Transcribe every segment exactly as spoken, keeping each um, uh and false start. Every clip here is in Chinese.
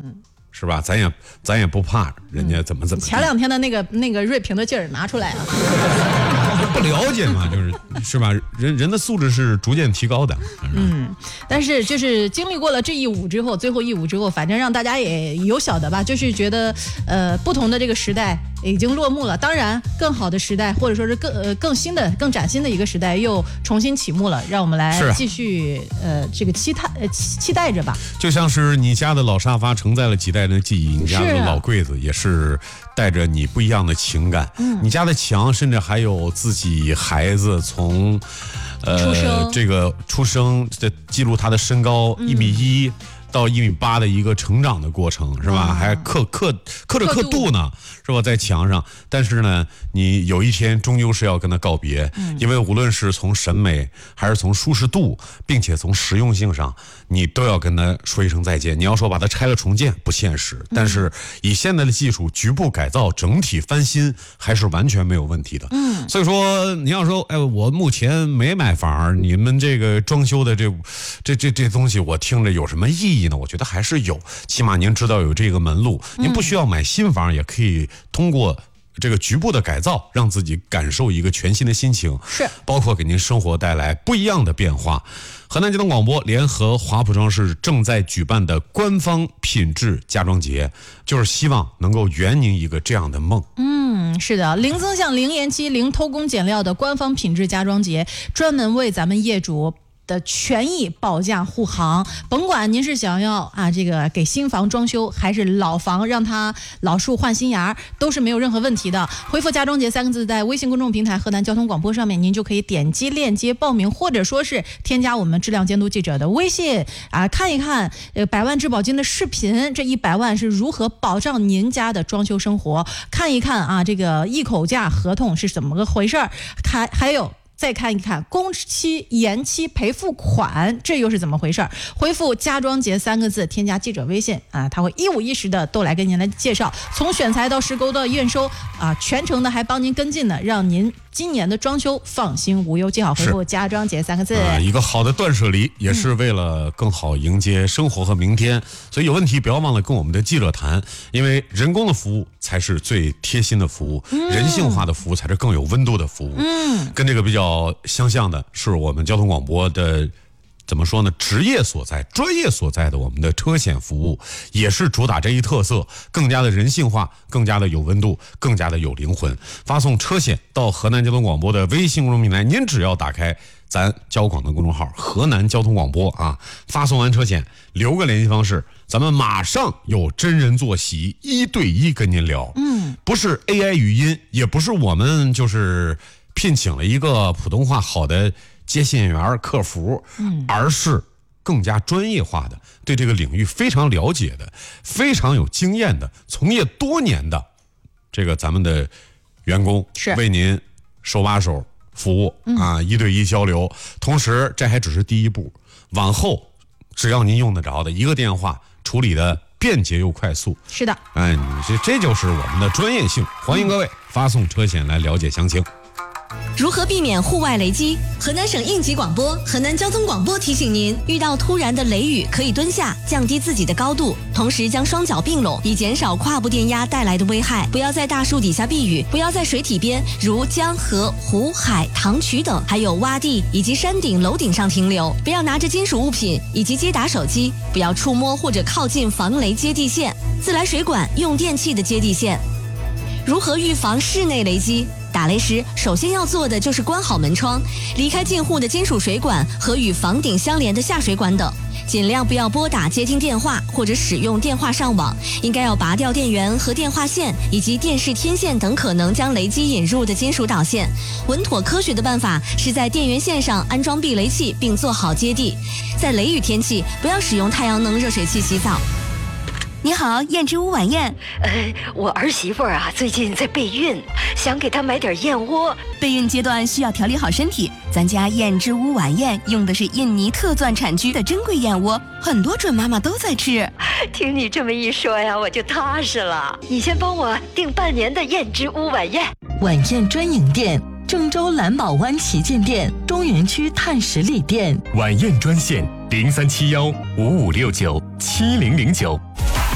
嗯，是吧？咱也咱也不怕人家怎么怎么地。 前两天的那个那个锐评的劲儿拿出来了。 不了解嘛，就是是吧？人人的素质是逐渐提高的。 嗯，但是就是经历过了这一舞之后，最后一舞之后，反正让大家也有晓得吧，就是觉得呃不同的这个时代已经落幕了，当然更好的时代或者说是更呃更新的更崭新的一个时代又重新启幕了，让我们来继续、啊、呃这个期待呃期待着吧。 就像是你家的老沙发承载了几代人的记忆，你家的老柜子也是带着你不一样的情感，嗯，你家的墙甚至还有自己孩子从呃这个出生的记录他的身高一米一。到一米八的一个成长的过程，是吧？啊、还刻刻刻着刻度呢，是吧？在墙上，但是呢，你有一天终究是要跟他告别，嗯、因为无论是从审美，还是从舒适度，并且从实用性上，你都要跟他说一声再见。你要说把它拆了重建，不现实，嗯、但是以现在的技术，局部改造、整体翻新，还是完全没有问题的。嗯，所以说你要说，哎，我目前没买房，你们这个装修的这这这这东西，我听着有什么意义？我觉得还是有，起码您知道有这个门路，您不需要买新房，也可以通过这个局部的改造，让自己感受一个全新的心情， 是包括给您生活带来不一样的变化。河南交通广播联合华普装饰正在举办的官方品质家装节，就是希望能够圆您一个这样的梦。 嗯，是的，零增项、零延期、零偷工减料的官方品质家装节，专门为咱们业主的权益保驾护航，甭管您是想要啊这个给新房装修，还是老房让它老树换新芽，都是没有任何问题的。回复家装节三个字，在微信公众平台河南交通广播上面，您就可以点击链接报名，或者说是添加我们质量监督记者的微信啊，看一看呃百万质保金的视频，这一百万是如何保障您家的装修生活，看一看啊这个一口价合同是怎么个回事儿，还还有。再看一看工期延期赔付款，这又是怎么回事？回复家装节三个字，添加记者微信啊，他会一五一十的都来跟您来介绍，从选材到施工到验收啊，全程的还帮您跟进呢，让您今年的装修放心无忧。记好回复家装节三个字、呃、 一个好的断舍离也是为了更好迎接生活和明天、嗯、所以有问题不要忘了跟我们的记者谈，因为人工的服务才是最贴心的服务、嗯、人性化的服务才是更有温度的服务。嗯，跟这个比较相像的是我们交通广播的怎么说呢？职业所在、专业所在的我们的车险服务，也是主打这一特色，更加的人性化，更加的有温度，更加的有灵魂。发送车险到河南交通广播的微信公众平台，您只要打开咱交广的公众号河南交通广播啊，发送完车险，留个联系方式，咱们马上有真人坐席，一对一跟您聊。嗯，不是 A I 语音，也不是我们就是聘请了一个普通话好的接线员客服，嗯，而是更加专业化的，对这个领域非常了解的，非常有经验的，从业多年的这个咱们的员工， 是为您手把手服务、嗯、啊，一对一交流。同时这还只是第一步，往后只要您用得着的一个电话处理的便捷又快速。 是的， 哎，你这这就是我们的专业性。欢迎各位、嗯、发送车险来了解详情。 如何避免户外雷击？河南省应急广播、河南交通广播提醒您，遇到突然的雷雨可以蹲下，降低自己的高度，同时将双脚并拢，以减少胯部电压带来的危害。不要在大树底下避雨，不要在水体边如江河、湖海、塘渠等，还有洼地以及山顶、楼顶上停留。不要拿着金属物品以及接打手机，不要触摸或者靠近防雷接地线、自来水管、用电器的接地线。如何预防室内雷击？打雷时，首先要做的就是关好门窗，离开近户的金属水管和与房顶相连的下水管等，尽量不要拨打接听电话或者使用电话上网，应该要拔掉电源和电话线以及电视天线等可能将雷击引入的金属导线。稳妥科学的办法是在电源线上安装避雷器并做好接地。在雷雨天气，不要使用太阳能热水器洗澡。你好，燕之屋晚宴。 呃，我儿媳妇啊，最近在备孕，想给她买点燕窝。 备孕阶段需要调理好身体，咱家燕之屋晚宴用的是印尼特钻产区的珍贵燕窝，很多准妈妈都在吃。 听你这么一说呀，我就踏实了。你先帮我订半年的燕之屋晚宴。 晚宴专营店：郑州蓝宝湾旗舰店、中原区碳十里店。 晚宴专线：零三七幺五五六九七零零九。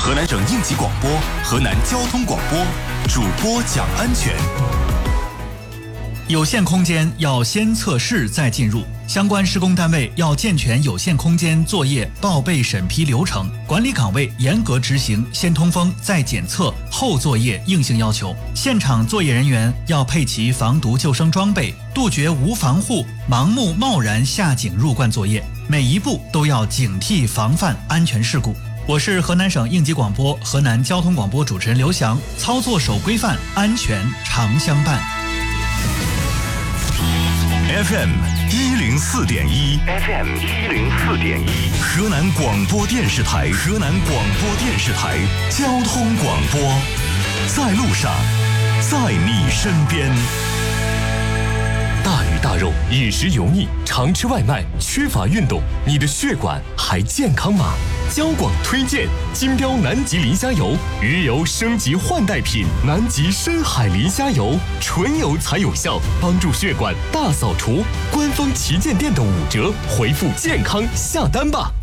河南省应急广播、河南交通广播，主播讲安全。 有限空间要先测试再进入，相关施工单位要健全有限空间作业报备审批流程，管理岗位严格执行先通风再检测后作业硬性要求。现场作业人员要配齐防毒救生装备，杜绝无防护、盲目贸然下井入灌作业，每一步都要警惕防范安全事故。我是河南省应急广播、河南交通广播主持人刘翔，操作守规范，安全常相伴。 F M 一零四点一 ，F M 一零四点一，河南广播电视台，河南广播电视台交通广播，在路上，在你身边。 大鱼大肉，饮食油腻，常吃外卖，缺乏运动，你的血管还健康吗？交广推荐金标南极磷虾油，鱼油升级换代品，南极深海磷虾油，纯油才有效，帮助血管大扫除。官方旗舰店的五折，回复健康下单吧。